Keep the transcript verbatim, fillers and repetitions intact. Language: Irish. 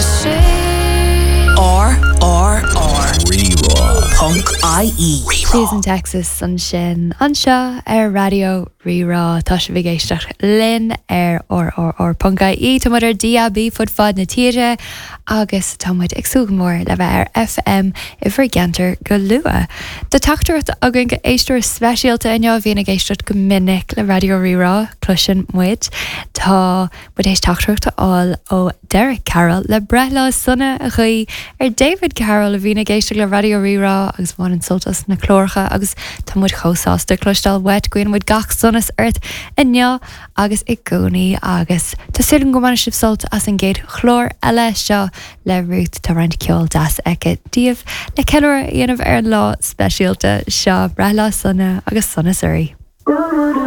R R R Rerá Punk I E Susan Texas san sin anseo ar radio Rerá tá se bhigéisteach lin ar or or or Punk I E tá muidir D A B fud fad na tíre agus tá muid ag súgamór le bheith ar F M i bhar geantar go lua. Tá tachtarcht agan go éisteir speisialta inniu bhíonna géisteart go minic le radio Rerá cluisin muid tá bud éis tachtarachta áil ó Derek Carroll le brethla sunna a chuí ar David Carroll a bhíonna géisteach le radio Rerá agus bhain an soltas na clórcha agus tá muid chosáasta clúistal wet goin muid gach sunnas earth inniu agus i gcónaí agus tá siad an gomána sibh solt as an géad chlór eile seo le Ruth tá roiint ceol das aice díobh le ceilre dhéanamh ar an lá speisialta seo brethla sunna agus sunna suirí.